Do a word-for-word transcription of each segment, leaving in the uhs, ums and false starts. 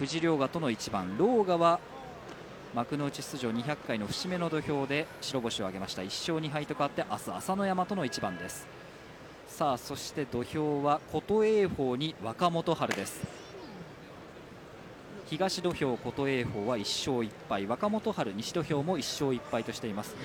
藤涼河との一番。狼雅は幕内出場にひゃっかいの節目の土俵で白星を挙げました。いっしょうにはいと変わって明日朝乃山との一番です。さあそして土俵は琴恵峰に若元春です。東土俵琴恵峰はいっしょういっぱい、若元春西土俵もいっしょういっぱいとしています。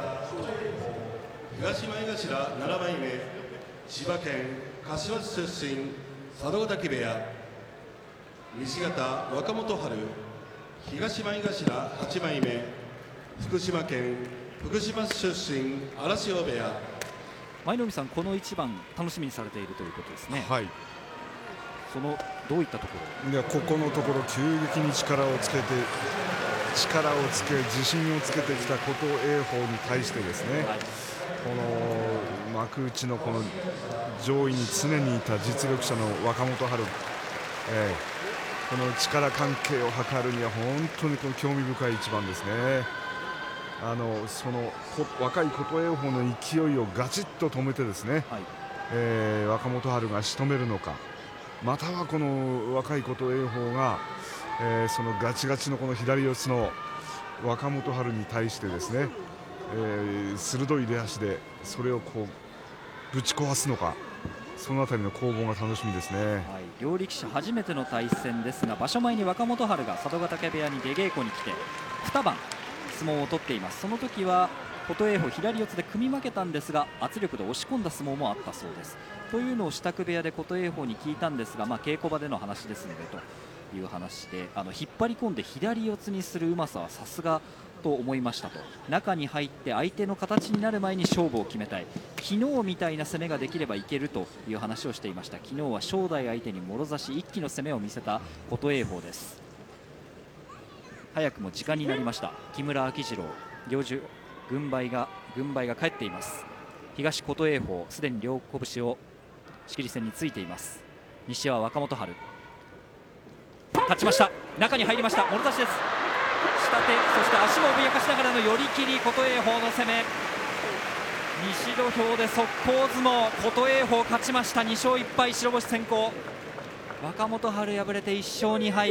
東前頭ななまいめ、千葉県柏市出身佐渡ヶ嶽部屋、西方若元春。東前頭はちまいめ、福島県福島市出身荒汐部屋。 舞の海さん、この一番楽しみにされているということですね。 はい、 そのどういったところ？ いやここのところ急激に力をつけて力をつけ自信をつけてきた琴恵峰に対してですね、はい、この幕内のこの上位に常にいた実力者の若元春、えー、この力関係を図るには本当にこの興味深い一番ですね。あのその若い琴恵峰の勢いをガチッと止めてですね、はい、えー、若元春が仕留めるのか、またはこの若い琴恵峰が、えー、そのガチガチのこの左四つの若元春に対してですね、えー、鋭い出足でそれをこうぶち壊すのか、そのあたりの攻防が楽しみですね。はい、 両力士初めての対戦ですが、場所前に若元春が佐渡ヶ嶽部屋に出稽古に来てにばん相撲を取っています。その時は琴恵峰左四つで組み負けたんですが、圧力で押し込んだ相撲もあったそうです。というのを支度部屋で琴恵峰に聞いたんですが、まあ、稽古場での話ですのでという話で、あの引っ張り込んで左四つにするうまさはさすがと思いましたと。中に入って相手の形になる前に勝負を決めたい、昨日みたいな攻めができればいけるという話をしていました。昨日は正代相手にもろ差し一気の攻めを見せた琴恵峰です。早くも時間になりました。木村秋次郎行司軍配が軍配が帰っています。東琴恵峰すでに両拳を仕切り線についています。西は若元春勝ちました。中に入りました。もろ差しです。下手、そして足も脅かしながらの寄り切り、琴恵峰の攻め。西土俵で速攻相撲、琴恵峰勝ちました。にしょういっぱい、白星先行。若元春敗れていっしょうにはい。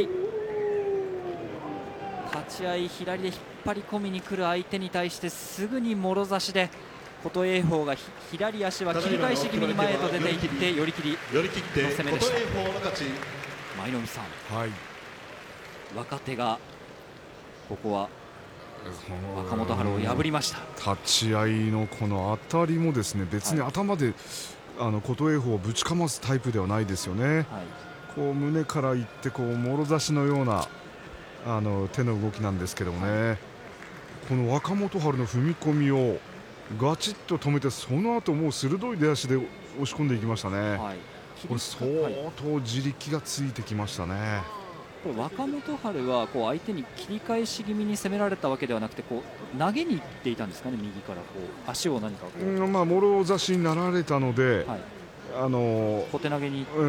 立ち合い左で引っ張り込みに来る相手に対してすぐにもろ差しで琴恵峰が左足は切り返し気味に前へと出ていって寄り切りの攻めでした。舞の海さん、はい、若手がここは若元春を破りました。 立ち合いのこの当たりもですね、別に頭で、はい、あの琴恵峰をぶちかますタイプではないですよね。はい、こう胸からいってこうもろ差しのようなあの手の動きなんですけどもね、はい、この若元春の踏み込みをガチッと止めて、その後もう鋭い出足で押し込んでいきましたね。はい、これ相当地力がついてきましたね。 これ若元春はこう相手に切り返し気味に攻められたわけではなくて、こう投げにいっていたんですかね。右からこう足を何かこう、 うん、まあもろ差しになられたので、はい、あの小手投げにうん、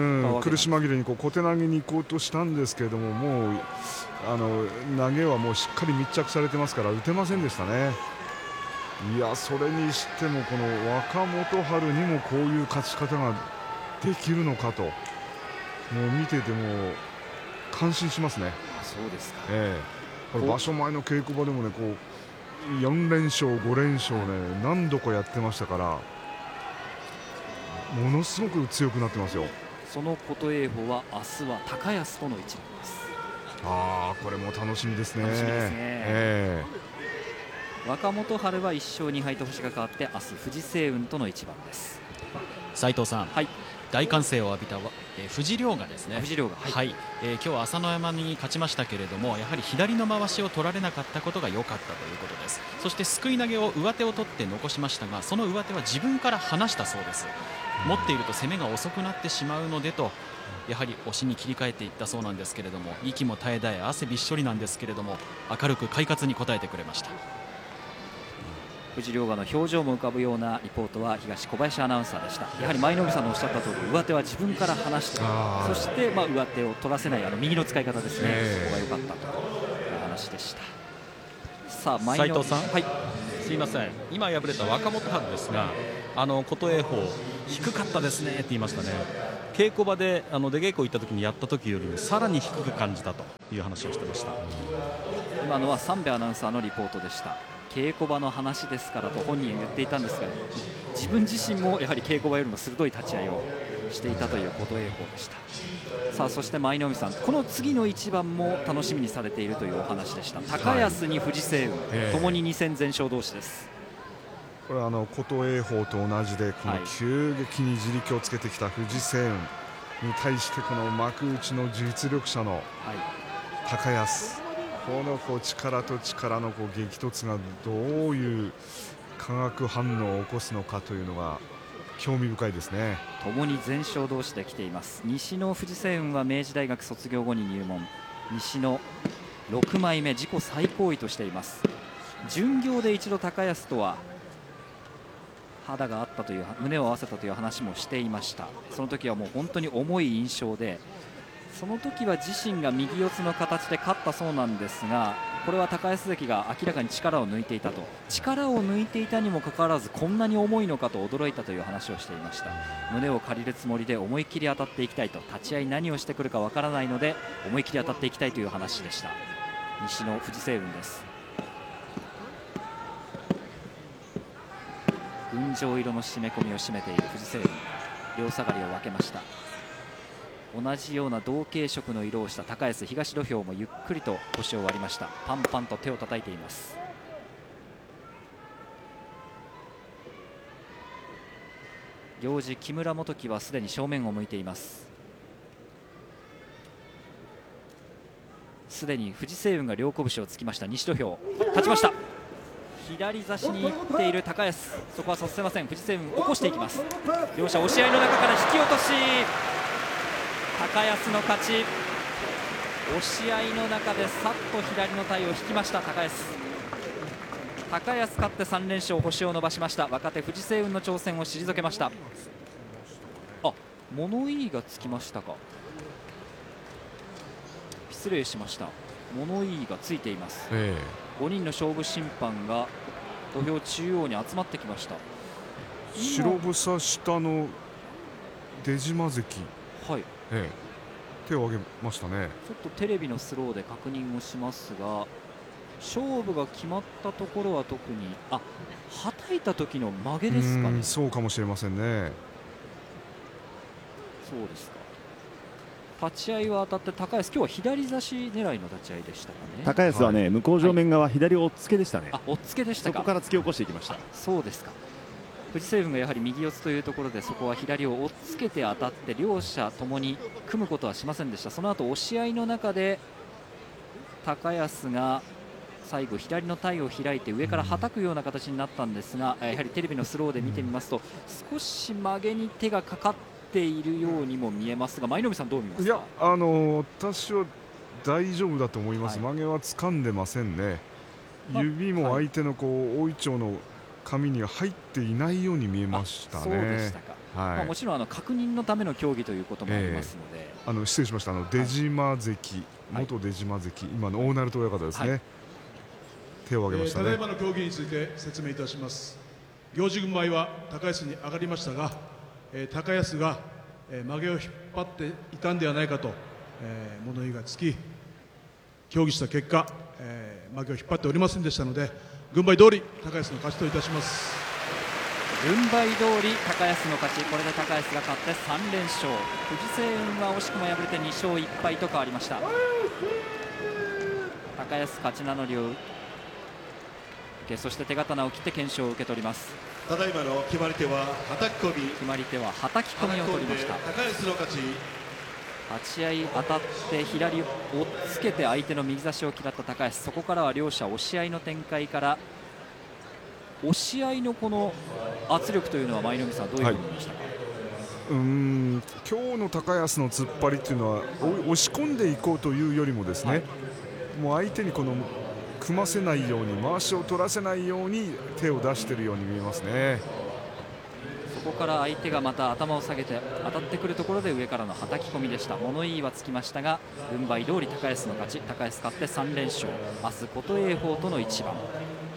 苦し紛れにこう小手投げに行こうとしたんですけれども、もうあの投げはもうしっかり密着されてますから打てませんでしたね。いや、それにしてもこの若元春にもこういう勝ち方ができるのかと、もう見てても感心しますね。 あ、そうですか。 ええ、これ場所前の稽古場でもね、こうよんれんしょうごれんしょうね、何度かやってましたから、ものすごく強くなってますよ。 その琴恵峰は明日は高安との一番です。 ああ、これも楽しみですね。 楽しみですね。 えー、若元春はいっしょうにはいと星が変わって明日藤青雲との一番です。 斉藤さん、はい、大歓声を浴びた、えー、藤涼河ですね。 藤涼河、はい、 はい、えー、今日は朝乃山に勝ちましたけれども、やはり左の回しを取られなかったことが良かったということです。そしてすくい投げを上手を取って残しましたが、その上手は自分から離したそうです。持っていると攻めが遅くなってしまうのでと、やはり押しに切り替えていったそうなんですけれども、息も絶え絶え汗びっしょりなんですけれども、明るく快活に答えてくれました。 藤涼河の表情も浮かぶようなリポートは東小林アナウンサーでした。やはり舞の海さんのおっしゃった通り、上手は自分から離して、そしてまあ上手を取らせないあの右の使い方ですね、そこが良かったという話でした。さあ、 斉藤さん、 はい、 すいません、今敗れた若元春ですが、あの琴恵峰低かったですねって言いましたね。 稽古場であの出稽古行った時にやった時よりもさらに低く感じたという話をしてました。 今のは三部アナウンサーのリポートでした。稽古場の話ですからと本人は言っていたんですが、自分自身もやはり稽古場よりも鋭い立ち合いをしていたという琴恵光でした。さあそして舞の海さん、この次の一番も楽しみにされているというお話でした。高安に藤青雲、 はい、 ともにに戦全勝同士です。 これはあの琴恵光と同じでこの急激に地力をつけてきた藤青雲に対してこの幕内の実力者の高安、このこう力と力のこう激突がどういう化学反応を起こすのかというのが興味深いですね。 ともに全勝同士で来ています。西の藤青雲は明治大学卒業後に入門、西のろくまいめ、自己最高位としています。巡業で一度高安とは肌があったという、胸を合わせたという話もしていました。その時はもう本当に重い印象で、その時は自身が右四つの形で勝ったそうなんですが、これは高安関が明らかに力を抜いていたと、力を抜いていたにもかかわらずこんなに重いのかと驚いたという話をしていました。胸を借りるつもりで思いっきり当たっていきたいと、立ち合い何をしてくるかわからないので思いっきり当たっていきたいという話でした。西の藤青雲です。群青色の締め込みを締めている藤青雲、両下がりを分けました。同じような同系色の色をした高安、東土俵もゆっくりと腰を割りました。パンパンと手を叩いています。行司木村元基はすでに正面を向いています。すでに藤青雲が両拳をつきました。西土俵立ちました。左差しに行っている高安、そこはさせません。藤青雲起こしていきます。両者押し合いの中から引き落とし、高安の勝ち。押し合いの中でさっと左の体を引きました高安。高安勝ってさん連勝、星を伸ばしました。若手藤青雲の挑戦を退けました。あ、物言いがつきましたか。失礼しました。物言いがついています、えー、ごにんの勝負審判が土俵中央に集まってきました。 白房下の出島関、 はい、 ええ、手を挙げましたね。 ちょっとテレビのスローで確認をしますが、勝負が決まったところは特に、あ、はたいた時の曲げですかね。 そうかもしれませんね。 そうですか。立ち合いは当たって高安、今日は左差し狙いの立ち合いでしたかね。 高安はね、はい、向こう正面側、はい、左押っつけでしたね。 あ、押っつけでしたか。 そこから突き起こしていきました。 そうですか。藤青雲がやはり右四つというところで、そこは左を押っつけて当たって、両者ともに組むことはしませんでした。その後押し合いの中で高安が最後左の体を開いて上からはたくような形になったんですが、やはりテレビのスローで見てみますと少し曲げに手がかかっているようにも見えますが、舞の海さんどう見ますか。 いや、あの私は大丈夫だと思います、はい、曲げは掴んでませんね。指も相手のこう大いちょうの紙には入っていないように見えましたね。 そうでしたか。はい、まあ、もちろんあの確認のための競技ということもありますので、 えー、あの失礼しました。あの出島関、はい、元出島関、今の大鳴門親方ですね、はい、手を挙げましたね。 えー、ただいまの競技について説明いたします。行司軍配は高安に上がりましたが、えー、高安が、えー、曲げを引っ張っていたんではないかと、えー、物言いがつき、協議した結果、えー、曲げを引っ張っておりませんでしたので、軍配通り高安の勝ちといたします。 軍配通り高安の勝ち。これで高安が勝ってさん連勝。藤青雲は惜しくも敗れてに勝いっ敗と変わりました。高安勝ち名乗りを受け、そして手刀を切って懸賞を受け取ります。 ただいまの決まり手ははたき込み。 決まり手ははたき込みを取りました。 高安の勝ち。 立ち合い当たって左を押っつけて相手の右差しを嫌った高安、そこからは両者押し合いの展開から、押し合いのこの圧力というのは舞の海さん、どういうふうに見ましたか。はい、 うーん、今日の高安の突っ張りというのは押し込んでいこうというよりもですね、はい、もう相手にこの組ませないように、回しを取らせないように手を出しているように見えますね。 そこから相手がまた頭を下げて当たってくるところで上からのはたき込みでした。物言いはつきましたが、軍配通り高安の勝ち。高安勝ってさん連勝。明日琴恵光との一番。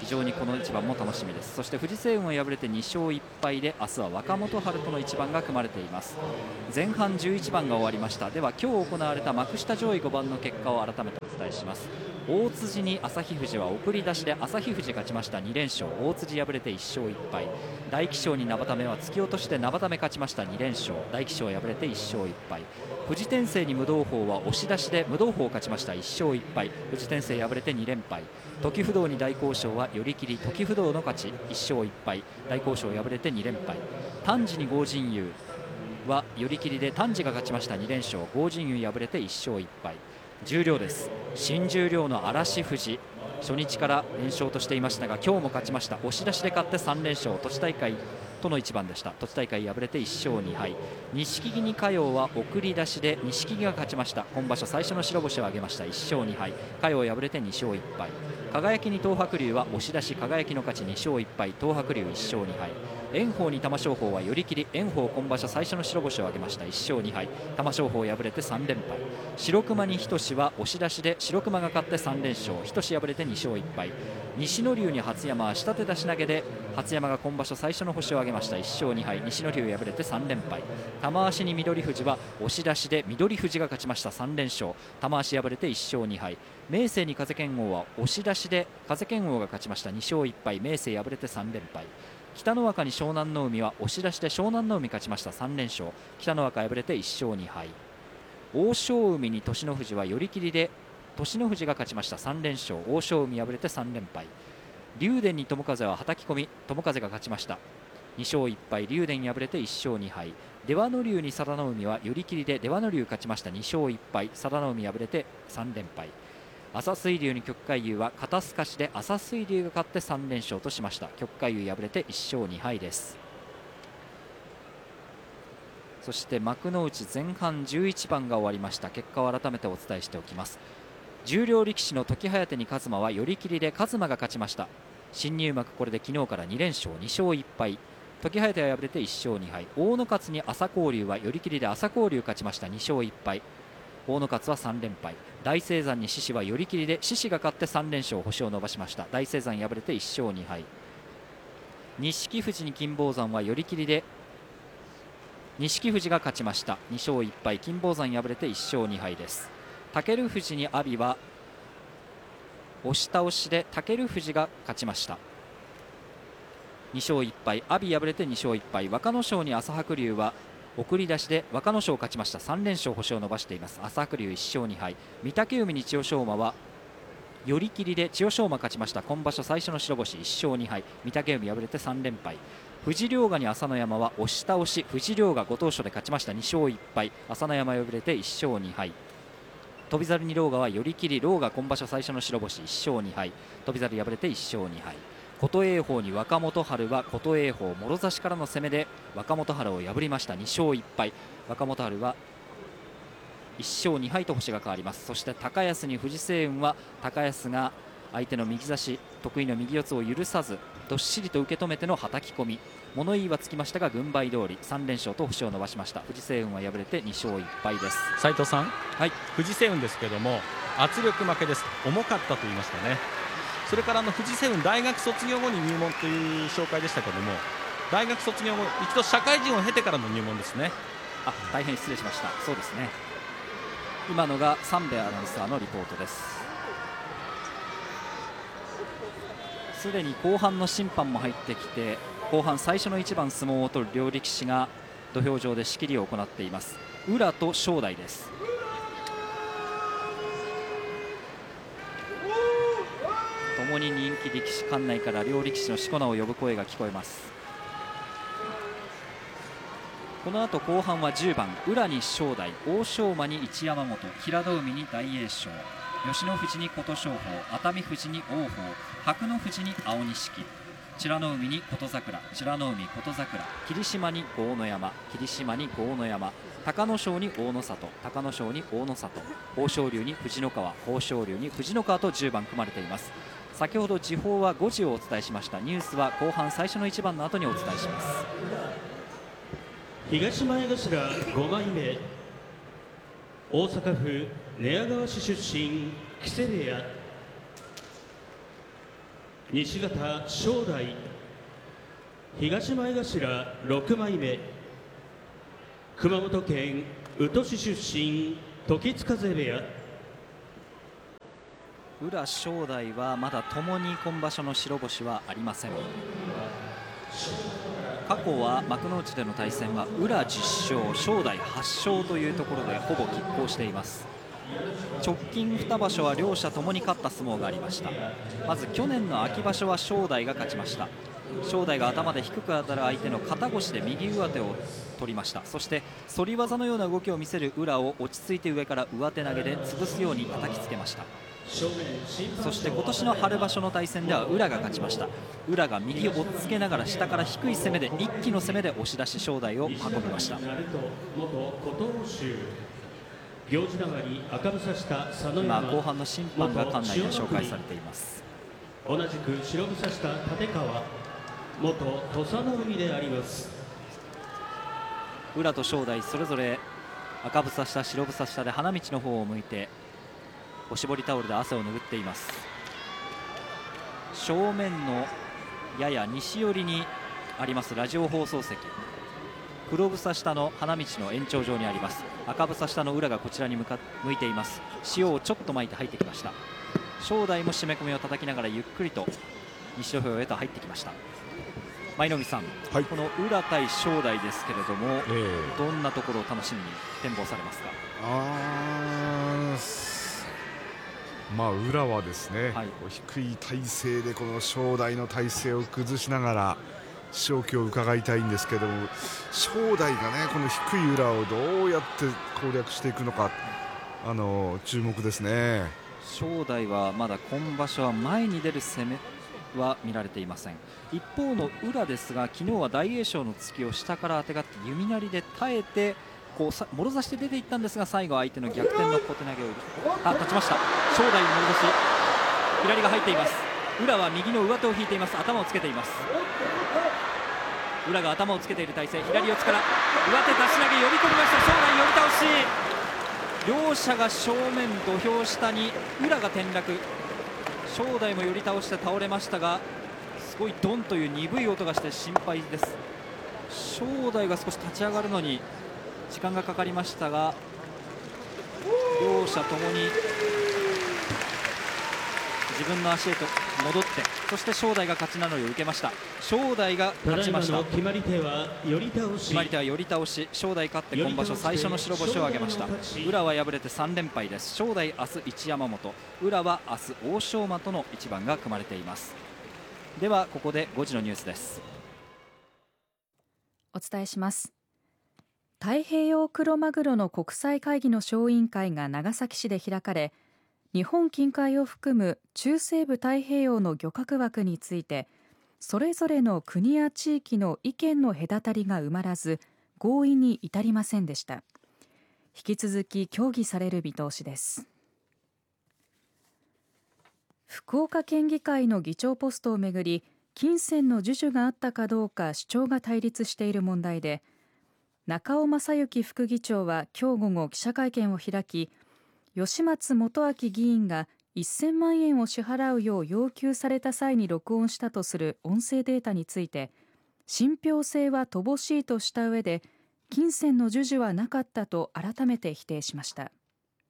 非常にこの一番も楽しみです。そして藤青雲は敗れてに勝いっ敗で明日は若元春との一番が組まれています。前半じゅういちばんが終わりました。では今日行われた幕下上位ごばんの結果を改めてお伝えします。大辻に旭富士は送り出しで旭富士勝ちました。に連勝。大辻敗れていっ勝いっ敗。大喜翔に生田目は突き落として生田目勝ちました。に連勝。大喜翔敗れていっ勝いっ敗。富士天聖に無道法は押し出しで無道法勝ちました。いっ勝いっ敗。富士天聖敗れてに連敗。時不動に大交渉は寄り切り時不動の勝ちいっ勝いっ敗。大交渉敗れてに連敗。丹治に豪神雄は寄り切りで丹治が勝ちました。に連勝。豪神雄敗れていっ勝いっ敗。十両です。新十両の嵐富士、初日から連勝としていましたが今日も勝ちました。押し出しで勝ってさん連勝。栃大会との一番でした。栃大会敗れていっ勝に敗。錦木に嘉陽は送り出しで錦木が勝ちました。今場所最初の白星を挙げました。いっ勝に敗。嘉陽敗れてに勝いっ敗。輝に東白龍は押し出し輝の勝ちに勝いっ敗。東白龍いっ勝に敗。炎鵬に玉正鳳は寄り切り。炎鵬今場所最初の白星を挙げました。いっ勝に敗。玉正鳳敗れてさん連敗。白熊に日翔は押し出しで白熊が勝ってさん連勝。日翔敗れてに勝いっ敗。西の龍に初山は下手出し投げで初山が今場所最初の星を挙げました。いっ勝に敗。西の龍敗れてさん連敗。玉鷲に翠富士は押し出しで翠富士が勝ちました。さん連勝。玉鷲敗れていっ勝に敗。明生に風剣王は押し出しで風剣王が勝ちました。に勝いっ敗。明生敗れてさん連敗。北の若に湘南の海は押し出しで湘南の海勝ちました。さん連勝。北の若敗れていっ勝に敗。欧勝海に栃ノ富士は寄り切りで栃ノ富士が勝ちました。さん連勝。欧勝海敗れてさん連敗。竜電に友風ははたき込み友風が勝ちました。に勝いっ敗。竜電敗れていっ勝に敗。出羽ノ龍に佐田の海は寄り切りで出羽ノ龍勝ちました。に勝いっ敗。佐田の海敗れてさん連敗。朝水龍に旭海優は肩すかしで朝水龍が勝ってさん連勝としました。旭海優敗れていっ勝に敗です。そして幕内前半じゅういちばんが終わりました。結果を改めてお伝えしておきます。十両力士の時疾に一馬は寄り切りで一馬が勝ちました。新入幕これで昨日からに連勝。に勝いっ敗。時疾は敗れていっ勝に敗。大野勝に朝紅龍は寄り切りで朝紅龍勝ちました。に勝いっ敗。大野勝はさん連敗。大青山に獅子は寄り切りで獅子が勝ってさん連勝。星を伸ばしました。大青山敗れていっ勝に敗。錦富士に金峰山は寄り切りで錦富士が勝ちました。に勝いっ敗。金峰山敗れていっ勝に敗です。武富士に阿炎は押し倒しで武富士が勝ちました。に勝いっ敗。阿炎敗れてに勝いっ敗。若の勝に朝白龍は送り出しで若の勝勝ちました。さん連勝。星を伸ばしています。朝白龍いっ勝に敗。御嶽海に千代翔馬は寄り切りで千代翔馬勝ちました。今場所最初の白星いっ勝に敗。御嶽海敗れてさん連敗。富士凌河に朝乃山は押し倒し富士凌河ご当所で勝ちました。に勝いっ敗。朝乃山敗れていっ勝に敗。翔猿に狼雅は寄り切り。狼雅今場所最初の白星いっ勝に敗。翔猿敗れていっ勝に敗。琴栄鵬に若元春は琴栄鵬もろ差しからの攻めで若元春を破りました。に勝いっ敗。若元春はいっ勝に敗と星が変わります。そして高安に藤青雲は高安が相手の右差し得意の右四つを許さずどっしりと受け止めてのはたき込み。物言いはつきましたが軍配通りさん連勝と星を伸ばしました。藤青雲は敗れてに勝いっ敗です。 斉藤さん、 はい、 藤青雲ですけども圧力負けです。重かったと言いましたね。それからあの藤青雲大学卒業後に入門という紹介でしたけども大学卒業後一度社会人を経てからの入門ですね。 あ、大変失礼しました。そうですね。今のが三部アナウンサーのリポートです。すでに後半の審判も入ってきて後半最初の一番相撲を取る両力士が土俵上で仕切りを行っています。宇良と正代です。共に人気力士、館内から両力士のしこ名を呼ぶ声が聞こえます。この後後半はじゅうばん宇良に正代、欧勝馬に一山本、平戸海に大栄翔、吉野富士に琴勝峰、熱海富士に王鵬、白野富士に青錦、美ノ海に琴櫻、美ノ海琴櫻、霧島に豪ノ山、霧島に豪ノ山、隆の勝に大野里、隆の勝に大野里、豊昇龍に藤の川、豊昇龍に藤の川とじゅうばん組まれています。先ほど時報はごじをお伝えしました。ニュースは後半最初の一番の後にお伝えします。 東前頭ご枚目、大阪府寝屋川市出身木瀬部屋、 西方正代、東前頭ろくまいめ、熊本県宇土市出身、時津風部屋。 宇良正代はまだともに今場所の白星はありません。過去は幕内での対戦は宇良じゅっ勝、正代はち勝というところでほぼ拮抗しています。直近に場所は両者ともに勝った相撲がありました。まず去年の秋場所は正代が勝ちました。正代が頭で低く当たる相手の肩越しで右上手を取りました。そして反り技のような動きを見せる宇良を落ち着いて上から上手投げで潰すように叩きつけました。そして今年の春場所の対戦では宇良が勝ちました。宇良が右を押っつけながら下から低い攻めで一気の攻めで押し出し正代を運びました。今後半の審判が館内で紹介されています。 同じく白房下立川、元土佐の海であります。 宇良と正代それぞれ赤房下白房下で花道の方を向いておしぼりタオルで汗を拭っています。正面のやや西寄りにありますラジオ放送席、黒房下の花道の延長上にあります。赤房下の宇良がこちらに向か向いています。塩をちょっと巻いて入ってきました。正代も締め込みを叩きながらゆっくりと西土俵へと入ってきました。舞の海さん、はい、この宇良対正代ですけれども、えー、どんなところを楽しみに展望されますか？ あまあ宇良はですね、はい、低い体勢でこの正代の体勢を崩しながら勝機を伺いたいんですけども、正代がねこの低い宇良をどうやって攻略していくのか、あの注目ですね。 正代はまだ今場所は前に出る攻めは見られていません。一方の宇良ですが、昨日は大栄翔の突きを下からあてがって弓なりで耐えてこうさもろ差しで出ていったんですが、最後相手の逆転の小手投げをあ立ちました。正代にもろ差し左が入っています。宇良は右の上手を引いています。頭をつけています。宇良が頭をつけている体勢、左四つから上手出し投げ呼び込みました。正代寄り倒し、両者が正面土俵下に宇良が転落、正代も寄り倒して倒れましたが、すごいドンという鈍い音がして心配です。正代が少し立ち上がるのに時間がかかりましたが、両者ともに自分の足へと戻って、そして正代が勝ち名乗りを受けました。正代が勝ちました。 決まり手は寄り倒し、 決まり手は寄り倒し、正代勝って今場所最初の白星を挙げました。宇良は敗れてさん連敗です。正代明日一山本、宇良は明日欧勝馬との一番が組まれています。ではここでごじのニュースです。 お伝えします。太平洋クロマグロの国際会議の小委員会が長崎市で開かれ、日本近海を含む中西部太平洋の漁獲枠についてそれぞれの国や地域の意見の隔たりが埋まらず合意に至りませんでした。引き続き協議される見通しです。福岡県議会の議長ポストをめぐり金銭の授受があったかどうか主張が対立している問題で、中尾正幸副議長は今日午後記者会見を開き、吉松元明議員がせんまんえんを支払うよう要求された際に録音したとする音声データについて、信憑性は乏しいとした上で、金銭の授受はなかったと改めて否定しました。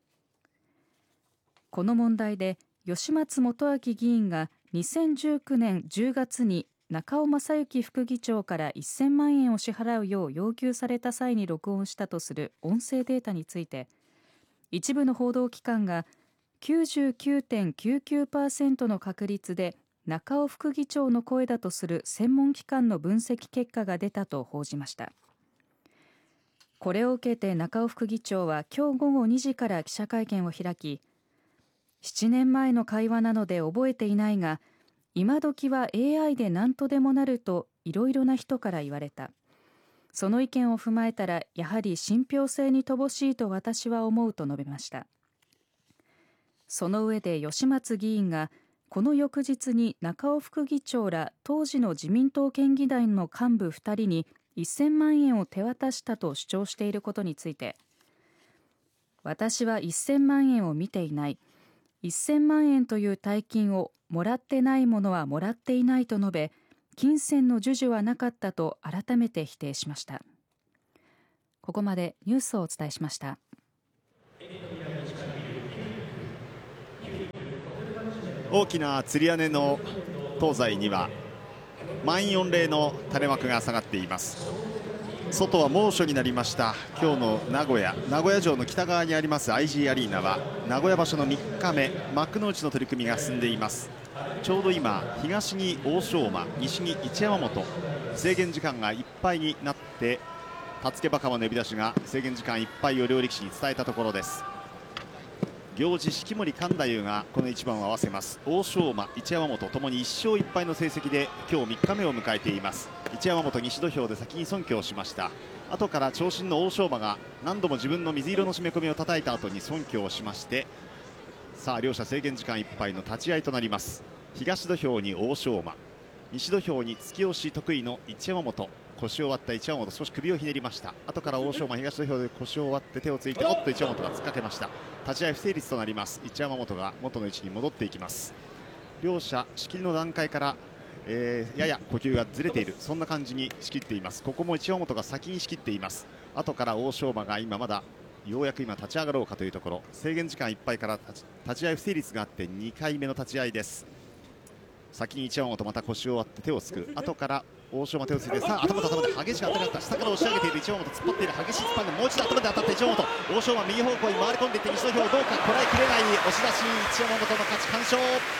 この問題で吉松元明議員がにせんじゅうきゅうねんじゅうがつに中尾正幸副議長からせんまんえんを支払うよう要求された際に録音したとする音声データについて、一部の報道機関が きゅうじゅうきゅうてんきゅうきゅうパーセント の確率で中尾副議長の声だとする専門機関の分析結果が出たと報じました。これを受けて中尾副議長は今日午後にじから記者会見を開き、ななねんまえの会話なので覚えていないが、今時は エーアイ で何とでもなるといろいろな人から言われた。その意見を踏まえたらやはり信憑性に乏しいと私は思うと述べました。その上で吉松議員がこの翌日に中尾副議長ら当時の自民党県議団の幹部ふたりにせんまんえんを手渡したと主張していることについて、私はせんまんえんを見ていない、 せんまんえんという大金をもらってない者はもらっていないと述べ、金銭の授受はなかったと改めて否定しました。ここまでニュースをお伝えしました。 大きな吊り屋根の東西には満員御礼の垂れ幕が下がっています。外は猛暑になりました。今日の名古屋名古屋城の北側にあります アイジー アリーナは名古屋場所のみっかめ、幕の内の取り組みが進んでいます。ちょうど今、東に欧勝馬、西に一山本、制限時間がいっぱいになってたつけばかまの呼び出しが制限時間いっぱいを両力士に伝えたところです。行司式守勘太夫がこの一番を合わせます。欧勝馬、一山本ともにいっしょういっぱいの成績で今日みっかめを迎えています。一山本、西土俵で先に損去をしました。後から長身の欧勝馬が何度も自分の水色の締め込みを叩いた後に損去をしまして、さあ両者制限時間いっぱいの立ち合いとなります。東土俵に欧勝馬、西土俵に突き押し得意の一山本、腰を割った一山本、少し首をひねりました。後から欧勝馬、東土俵で腰を割って手をついて、おっと一山本が突っかけました。立ち合い不成立となります。一山本が元の位置に戻っていきます。両者仕切りの段階から、えー、やや呼吸がずれている、そんな感じに仕切っています。ここも一山本が先に仕切っています。後から欧勝馬が今まだようやく今立ち上がろうかというところ、制限時間いっぱいから立ち、立ち合い不成立があってにかいめの立ち合いです。先に一山本また腰を割って手をつく、後から欧勝馬手をついて、さあ頭と頭で激しく当たり合った。下から押し上げている一山本、突っ張っている激しい突っ張りでもう一度頭で当たった一山本、欧勝馬右方向に回り込んでいって西土俵どうかこらえきれない、押し出し一山本の勝ち、完勝。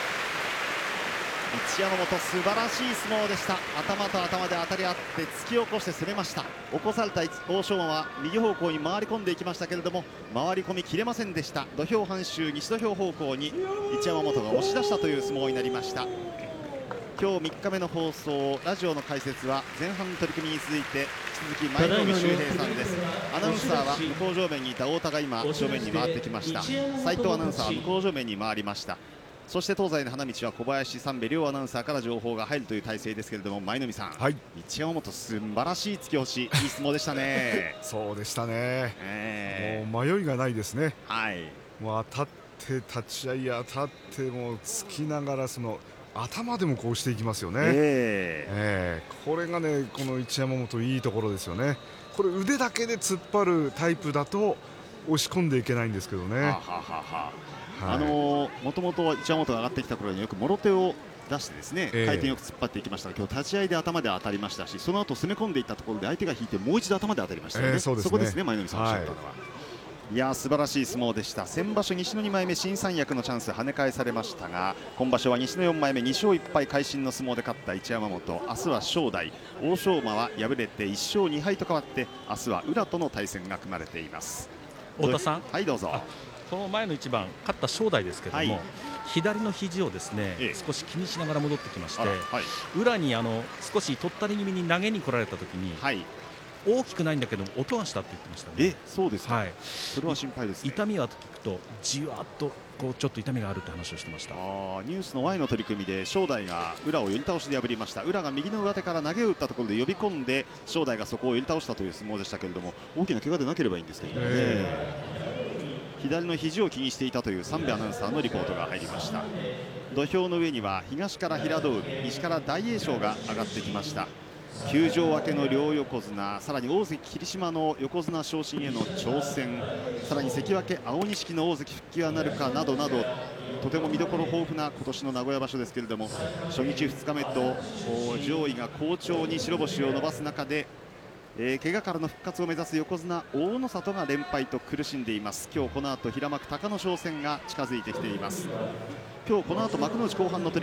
一山本素晴らしい相撲でした。頭と頭で当たり合って突き起こして攻めました。起こされた欧勝馬は右方向に回り込んでいきましたけれども回り込みきれませんでした。土俵半周西土俵方向に一山本が押し出したという相撲になりました。今日みっかめの放送、ラジオの解説は前半の取り組みに続いて引き続き舞の海秀平さんです。アナウンサーは向こう正面にいた太田が今正面に回ってきました。斉藤アナウンサーは向こう正面に回りました。そして東西の花道は小林三部両アナウンサーから情報が入るという体制ですけれども、舞の海さん、はい、一山本素晴らしい突き押し、いい相撲でしたね。 そうでしたね、えー、もう迷いがないですね。 はい、 もう当たって立ち合い当たってもう突きながらその頭でもこうしていきますよね、えーえー、これがねこの一山本いいところですよね。これ腕だけで突っ張るタイプだと押し込んでいけないんですけどね。ははははあのー、もともと一山本が上がってきた頃によくもろ手を出してですね、えー、回転よく突っ張っていきましたが、今日立ち合いで頭で当たりましたし、その後攻め込んでいったところで相手が引いてもう一度頭で当たりましたよね、えー、そうですね、そこですね舞の海さんおっしゃったのは、はい、いや素晴らしい相撲でした。先場所西のにまいめ新三役のチャンス跳ね返されましたが、今場所は西のよんまいめにしょういっぱい会心の相撲で勝った一山本、明日は正代、欧勝馬は敗れていっしょうにはいと変わって明日は宇良との対戦が組まれています。 太田さん、 はいどうぞ。 その前の一番勝った正代ですけれども、はい、左の肘をですね、ええ、少し気にしながら戻ってきまして、はい、裏にあの少しとったり気味に投げに来られた時に、はい、大きくないんだけど音がしたって言ってましたね。 えそうですか、はい、それは心配ですね。 痛みはと聞くとじわっとこうちょっと痛みがあるって話をしてました。 あニュースの前の取り組みで正代が宇良を寄り倒しで破りました。宇良が右の上手から投げを打ったところで呼び込んで正代がそこを寄り倒したという相撲でしたけれども、大きな怪我でなければいいんですけどね、えー左の肘を気にしていたという三部アナウンサーのリポートが入りました。土俵の上には東から平戸海、西から大栄翔が上がってきました。休場明けの両横綱、さらに大関霧島の横綱昇進への挑戦、さらに関脇青錦の大関復帰はなるかなどなど、とても見どころ豊富な今年の名古屋場所ですけれども、初日ふつかめと上位が好調に白星を伸ばす中で、えー、怪我からの復活を目指す横綱大野里が連敗と苦しんでいます。今日この後平幕隆の勝戦が近づいてきています。今日この後幕内後半の取り